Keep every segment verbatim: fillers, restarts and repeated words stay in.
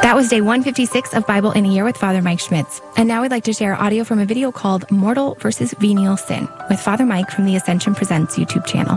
That was day one fifty-six of Bible in a Year with Father Mike Schmitz. And now we'd like to share audio from a video called Mortal versus Venial Sin with Father Mike from the Ascension Presents YouTube channel.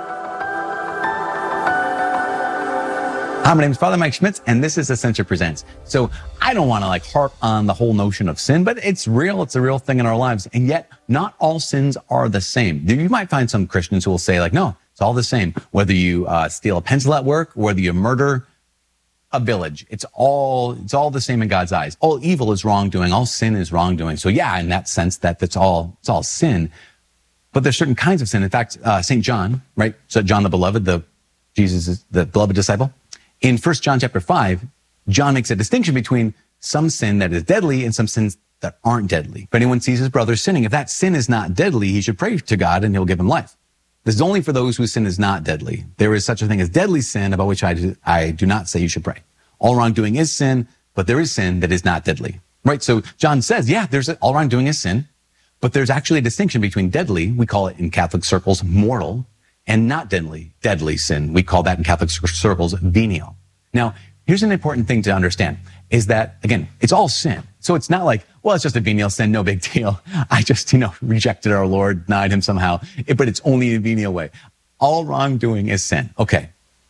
Hi, my name is Father Mike Schmitz, and this is Ascension Presents. So I don't want to like harp on the whole notion of sin, but it's real. It's a real thing in our lives. And yet not all sins are the same. You might find some Christians who will say like, no, it's all the same. Whether you uh, steal a pencil at work, whether you murder a village, it's all, it's all the same in God's eyes. All evil is wrongdoing. All sin is wrongdoing. So yeah, in that sense, that that's all, it's all sin. But there's certain kinds of sin. In fact, uh, Saint John, right? So John the Beloved, the Jesus, the beloved disciple. In First John chapter five, John makes a distinction between some sin that is deadly and some sins that aren't deadly. If anyone sees his brother sinning, if that sin is not deadly, he should pray to God and he'll give him life. This is only for those whose sin is not deadly. There is such a thing as deadly sin, about which I do, I do not say you should pray. All wrongdoing is sin, but there is sin that is not deadly. Right? So John says, yeah, there's a, all wrongdoing is sin, but there's actually a distinction between deadly, we call it in Catholic circles mortal, and not deadly, deadly sin. We call that in Catholic circles venial. Now, here's an important thing to understand, is that, again, it's all sin. So it's not like, well, it's just a venial sin, no big deal. I just, you know, rejected our Lord, denied him somehow. It, but it's only a venial way. All wrongdoing is sin. Okay.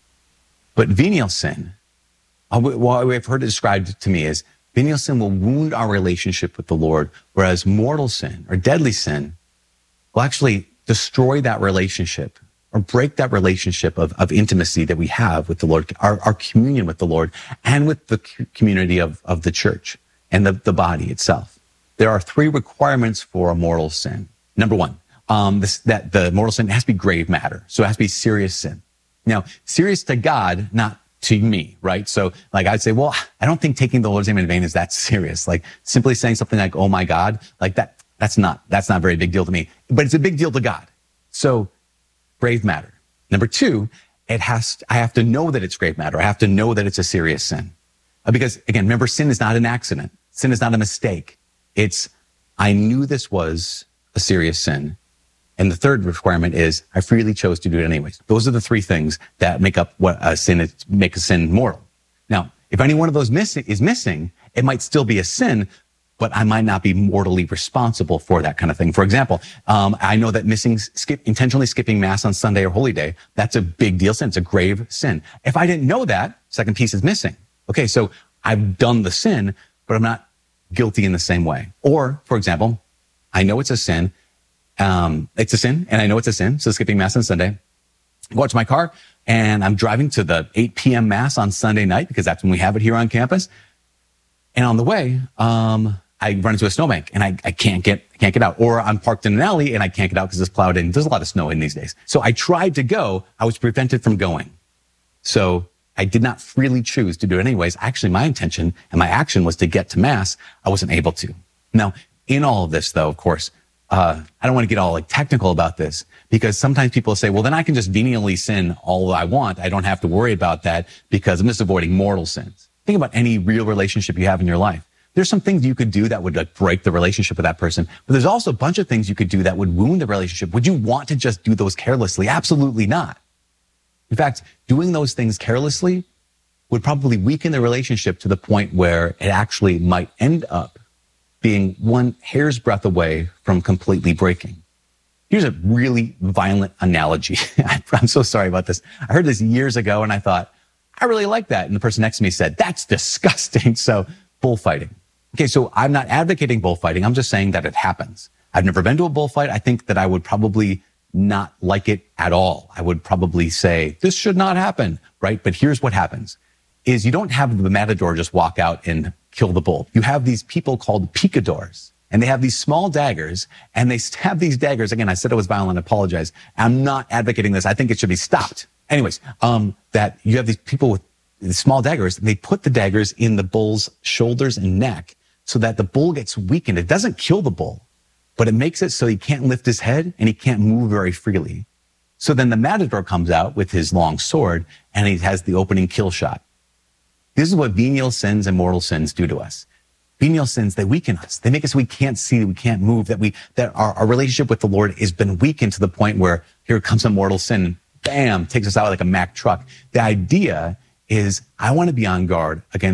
But venial sin, what I've heard it described to me is venial sin will wound our relationship with the Lord, whereas mortal sin or deadly sin will actually destroy that relationship or break that relationship of, of intimacy that we have with the Lord, our, our communion with the Lord and with the community of, of the church and the, the body itself. There are three requirements for a mortal sin. Number one, um, this, that the mortal sin has to be grave matter. So it has to be serious sin. Now, serious to God, not to me, right? So like I'd say, well, I don't think taking the Lord's name in vain is that serious. Like simply saying something like, oh my God, like that, that's not, that's not a very big deal to me, but it's a big deal to God. So grave matter. Number two, it has, to, I have to know that it's grave matter. I have to know that it's a serious sin. Uh, because again, remember, sin is not an accident. Sin is not a mistake. It's, I knew this was a serious sin. And the third requirement is I freely chose to do it anyways. Those are the three things that make up what a sin is, make a sin mortal. Now, if any one of those missing is missing, it might still be a sin, but I might not be mortally responsible for that kind of thing. For example, um, I know that missing, skip, intentionally skipping Mass on Sunday or Holy Day, that's a big deal sin. It's a grave sin. If I didn't know that, second piece is missing. Okay, so I've done the sin, but I'm not guilty in the same way. Or, for example, I know it's a sin. Um, it's a sin, and I know it's a sin. So skipping Mass on Sunday. I go out to my car, and I'm driving to the eight p.m. Mass on Sunday night, because that's when we have it here on campus. And on the way, um, I run into a snowbank, and I, I can't get I can't get out. Or I'm parked in an alley, and I can't get out because it's plowed in. There's a lot of snow in these days. So I tried to go. I was prevented from going. So I did not freely choose to do it anyways. Actually, my intention and my action was to get to Mass. I wasn't able to. Now, in all of this, though, of course, uh, I don't want to get all like technical about this, because sometimes people say, well, then I can just venially sin all I want. I don't have to worry about that because I'm just avoiding mortal sins. Think about any real relationship you have in your life. There's some things you could do that would like break the relationship with that person, but there's also a bunch of things you could do that would wound the relationship. Would you want to just do those carelessly? Absolutely not. In fact, doing those things carelessly would probably weaken the relationship to the point where it actually might end up being one hair's breadth away from completely breaking. Here's a really violent analogy. I'm so sorry about this. I heard this years ago and I thought, I really like that. And the person next to me said, that's disgusting. So bullfighting. Okay, so I'm not advocating bullfighting. I'm just saying that it happens. I've never been to a bullfight. I think that I would probably not like it at all. I would probably say, this should not happen, right? But here's what happens, is you don't have the matador just walk out and kill the bull. You have these people called picadors, and they have these small daggers, and they have these daggers. Again, I said it was violent. I apologize. I'm not advocating this. I think it should be stopped. Anyways, um, that you have these people with these small daggers, and they put the daggers in the bull's shoulders and neck so that the bull gets weakened. It doesn't kill the bull, but it makes it so he can't lift his head and he can't move very freely. So then the matador comes out with his long sword, and he has the opening kill shot. This is what venial sins and mortal sins do to us. Venial sins, they weaken us. They make us so we can't see, that we can't move, that we, that our, our relationship with the Lord has been weakened to the point where here comes a mortal sin, bam, takes us out like a Mack truck. The idea is I want to be on guard against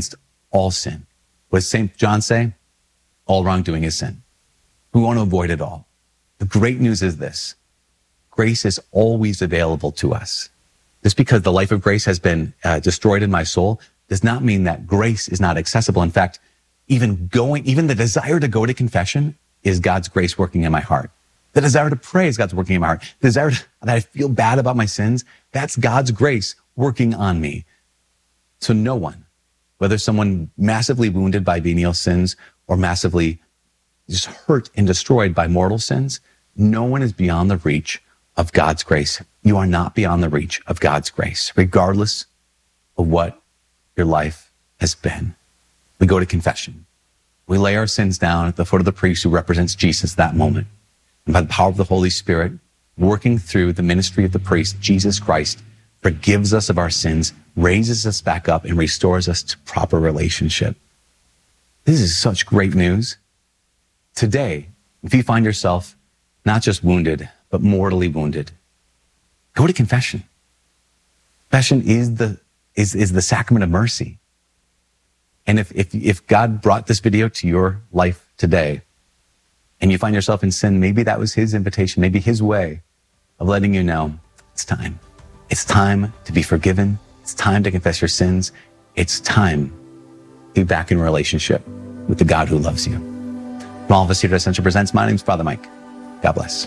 all sin. What does Saint John say? All wrongdoing is sin. We want to avoid it all. The great news is this. Grace is always available to us. Just because the life of grace has been uh, destroyed in my soul does not mean that grace is not accessible. In fact, even going, even the desire to go to confession is God's grace working in my heart. The desire to pray is God's working in my heart. The desire to, that I feel bad about my sins, that's God's grace working on me. So no one, whether someone massively wounded by venial sins or massively just hurt and destroyed by mortal sins, no one is beyond the reach of God's grace. You are not beyond the reach of God's grace, regardless of what your life has been. We go to confession. We lay our sins down at the foot of the priest who represents Jesus that moment. And by the power of the Holy Spirit, working through the ministry of the priest, Jesus Christ forgives us of our sins, raises us back up, and restores us to proper relationship. This is such great news. Today, if you find yourself not just wounded, but mortally wounded, go to confession. Confession is the, is, is the sacrament of mercy. And if, if, if God brought this video to your life today and you find yourself in sin, maybe that was his invitation, maybe his way of letting you know it's time. It's time to be forgiven. It's time to confess your sins. It's time to be back in relationship with the God who loves you. From all of us here at Ascension Presents, my name's Father Mike. God bless.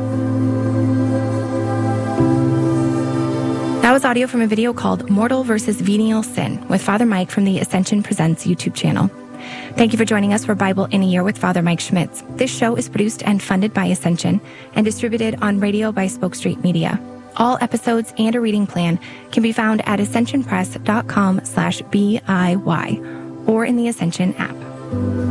That was audio from a video called Mortal versus Venial Sin with Father Mike from the Ascension Presents YouTube channel. Thank you for joining us for Bible in a Year with Father Mike Schmitz. This show is produced and funded by Ascension and distributed on radio by Spoke Street Media. All episodes and a reading plan can be found at ascension press dot com slash B I Y or in the Ascension app.